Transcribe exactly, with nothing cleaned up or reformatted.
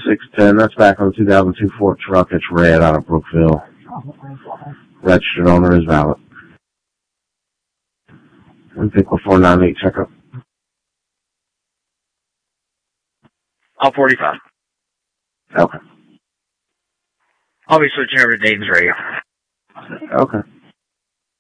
six ten. That's back on the two thousand two Ford truck. It's red out of Brookville. Registered owner is valid. And vehicle four nine eight checkup. All forty-five. Okay. I'll be switching over to Dayton's radio. Okay.